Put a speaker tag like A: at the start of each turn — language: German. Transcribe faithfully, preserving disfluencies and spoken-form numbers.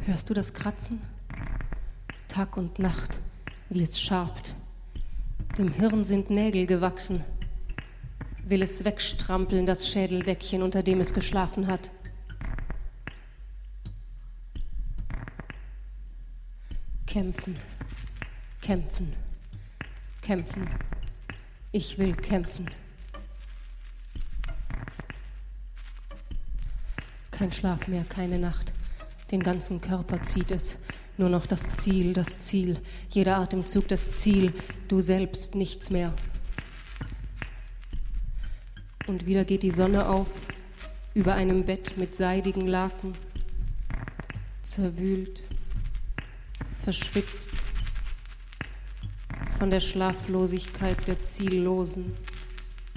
A: Hörst du das Kratzen? Tag und Nacht, wie es schabt. Dem Hirn sind Nägel gewachsen. Will es wegstrampeln, das Schädeldeckchen, unter dem es geschlafen hat. Kämpfen, kämpfen, kämpfen. Ich will kämpfen. Kein Schlaf mehr, keine Nacht. Den ganzen Körper zieht es. Nur noch das Ziel, das Ziel. Jeder Atemzug das Ziel. Du selbst nichts mehr. Und wieder geht die Sonne auf. Über einem Bett mit seidigen Laken. Zerwühlt. Verschwitzt. Von der Schlaflosigkeit der Ziellosen.